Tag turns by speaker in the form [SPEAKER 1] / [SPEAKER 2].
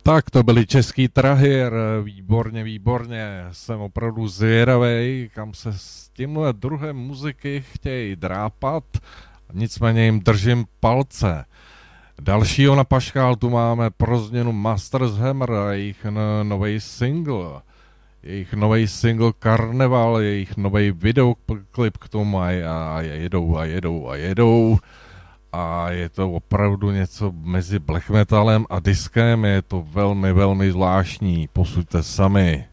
[SPEAKER 1] Tak to byli český Trahir, výborně, výborně. Jsem opravdu zvědavej, kam se s tímhle druhem muziky chtějí drápat, nicméně jim držím palce. Dalšího na paškál tu máme pro změnu Masters Hammer a jejich nový single. Jejich nový single Karneval, jejich nový videoklip k tomu a jedou a jedou a jedou. A je to opravdu něco mezi black metalem a diskem, je to velmi, velmi zvláštní, posuďte sami.